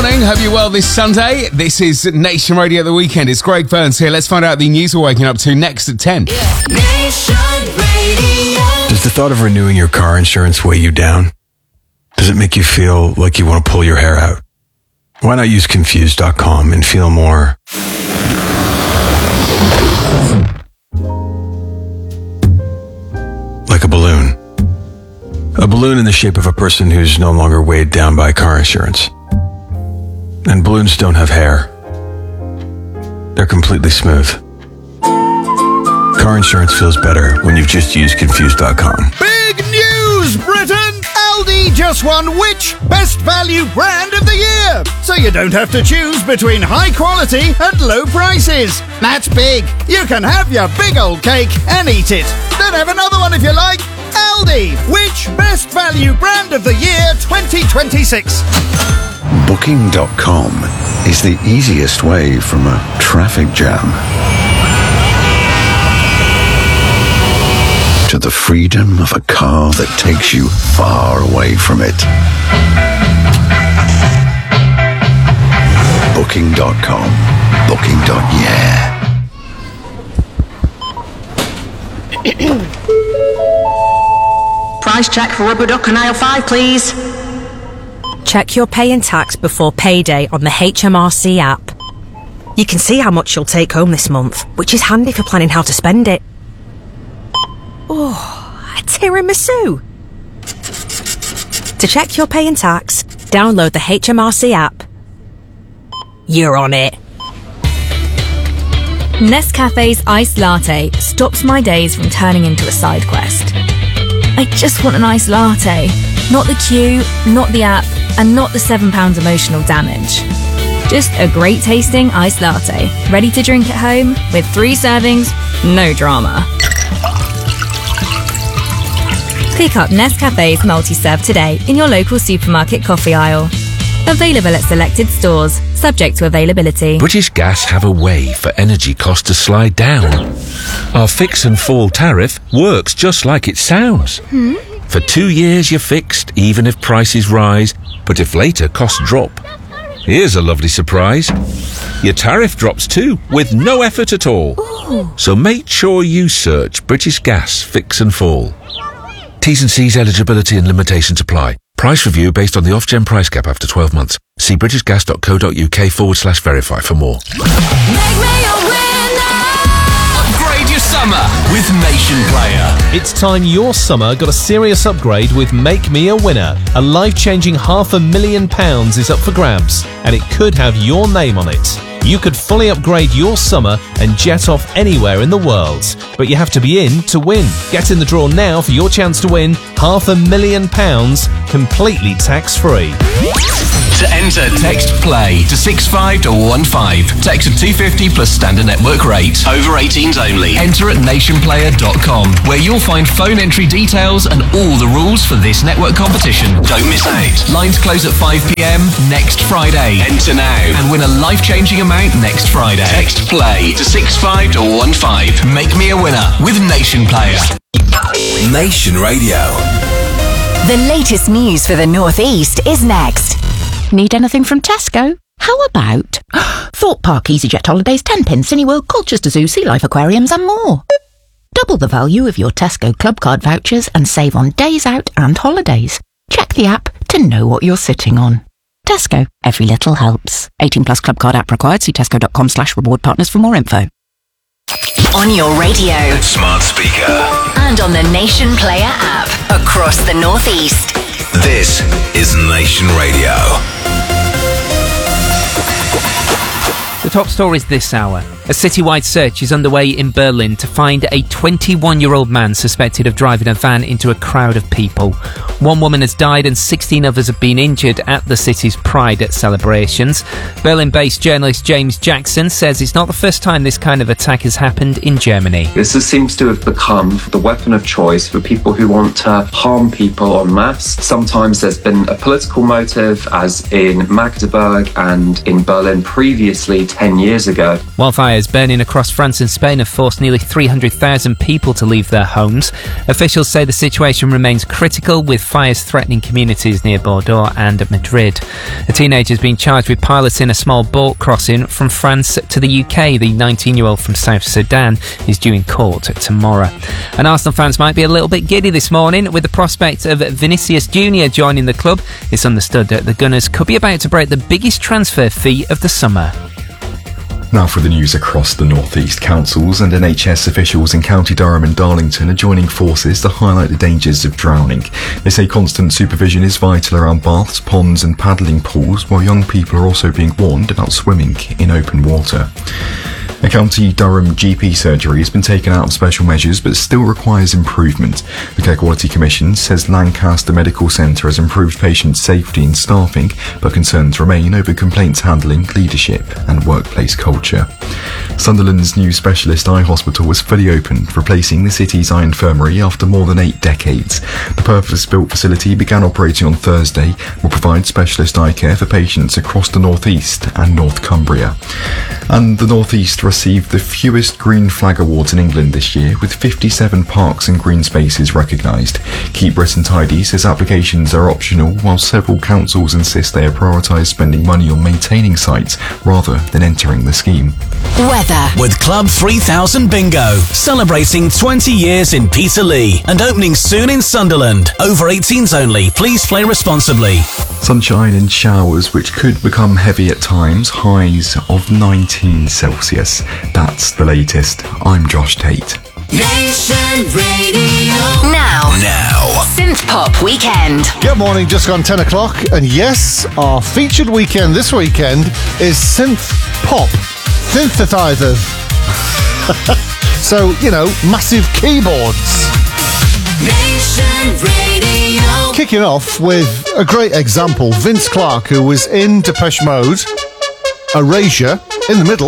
morning. Hope you're well this Sunday. This is Nation Radio at the weekend. It's Greg Burns here. Let's find out the news we're waking up to next at 10. Nation Radio. Does the thought of renewing your car insurance weigh you down? Does it make you feel like you want to pull your hair out? Why not use Confused.com and feel more like a balloon? A balloon in the shape of a person who's no longer weighed down by car insurance. And balloons don't have hair. They're completely smooth. Car insurance feels better when you've just used Confused.com. Big news, Britain! Aldi just won which Best Value Brand of the Year? So you don't have to choose between high quality and low prices. That's big. You can have your big old cake and eat it. Then have another one if you like. Aldi, which Best Value Brand of the Year 2026? Booking.com is the easiest way from a traffic jam to the freedom of a car that takes you far away from it. Booking.com. Booking.yeah. Price check for rubber duck on aisle 5, please. Check your pay and tax before payday on the HMRC app. You can see how much you'll take home this month, which is handy for planning how to spend it. Oh, a tiramisu! To check your pay and tax, download the HMRC app. You're on it. Nescafe's iced latte stops my days from turning into a side quest. I just want an iced latte. Not the queue, not the app, and not the £7 emotional damage. Just a great tasting iced latte, ready to drink at home with 3 servings, no drama. Pick up Nescafe's multi-serve today in your local supermarket coffee aisle. Available at selected stores, subject to availability. British Gas have a way for energy costs to slide down. Our fix and fall tariff works just like it sounds. For 2 years you're fixed, even if prices rise, but if later costs drop. Here's a lovely surprise. Your tariff drops too, with no effort at all. Ooh. So make sure you search British Gas Fix and Fall. T's and C's eligibility and limitations apply. Price review based on the Ofgem price cap after 12 months. See britishgas.co.uk/verify for more. Make me a winner. Upgrade your summer with Nation Player. It's time your summer got a serious upgrade with Make Me a Winner. A life-changing £500,000 is up for grabs, and it could have your name on it. You could fully upgrade your summer and jet off anywhere in the world. But you have to be in to win. Get in the draw now for your chance to win £500,000 completely tax-free. To enter, text PLAY to 65215. Text to 250 plus standard network rate. Over 18s only. Enter at nationplayer.com, where you'll find phone entry details and all the rules for this network competition. Don't miss out. Lines close at 5 p.m. next Friday. Enter now and win a life-changing amount next Friday. Text PLAY to 65215. Make me a winner with Nation Player. Nation Radio. The latest news for the North East is next. Need anything from Tesco? How about Thorpe Park EasyJet Holidays, 10-pin Cineworld, Colchester Zoo, Sea Life Aquariums and more. Double the value of your Tesco Club Card vouchers and save on days out and holidays. Check the app to know what you're sitting on. Tesco, every little helps. 18 plus Club Card app required. See tesco.com/reward partners for more info. On your radio, Smart speaker, and on the Nation Player app across the North East. this is Nation Radio. The top stories this hour. A citywide search is underway in Berlin to find a 21-year-old man suspected of driving a van into a crowd of people. One woman has died and 16 others have been injured at the city's Pride celebrations. Berlin-based journalist James Jackson says it's not the first time this kind of attack has happened in Germany. This seems to have become the weapon of choice for people who want to harm people en masse. Sometimes there's been a political motive, as in Magdeburg and in Berlin previously 10 years ago. Wildfire fires burning across France and Spain have forced nearly 300,000 people to leave their homes. Officials say the situation remains critical, with fires threatening communities near Bordeaux and Madrid. A teenager has been charged with piloting a small boat crossing from France to the UK. The 19-year-old from South Sudan is due in court tomorrow. And Arsenal fans might be a little bit giddy this morning with the prospect of Vinicius Jr. joining the club. It's understood that the Gunners could be about to break the biggest transfer fee of the summer. Now for the news across the North East. Councils and NHS officials in County Durham and Darlington are joining forces to highlight the dangers of drowning. They say constant supervision is vital around baths, ponds and paddling pools, while young people are also being warned about swimming in open water. A County Durham GP surgery has been taken out of special measures but still requires improvement. The Care Quality Commission says Lancaster Medical Centre has improved patient safety and staffing, but concerns remain over complaints handling, leadership and workplace culture. Sunderland's new specialist eye hospital was fully opened, replacing the city's eye infirmary after more than 8 decades. The purpose-built facility began operating on Thursday, will provide specialist eye care for patients across the North East and North Cumbria. And the North East received the fewest Green Flag Awards in England this year, with 57 parks and green spaces recognised. Keep Britain Tidy says applications are optional, while several councils insist they prioritise spending money on maintaining sites rather than entering the scheme. Weather. With Club 3000 Bingo, celebrating 20 years in Peterlee and opening soon in Sunderland. Over 18s only, please play responsibly. Sunshine and showers which could become heavy at times, highs of 19 Celsius. That's the latest. I'm Josh Tate. Nation Radio. Now. Synth Pop Weekend. Good morning, just gone 10 o'clock. And yes, our featured weekend this weekend is Synth Pop Synthesizers. So, massive keyboards. Nation Radio. Kicking off with a great example, Vince Clarke, who was in Depeche Mode, Erasure, in the middle.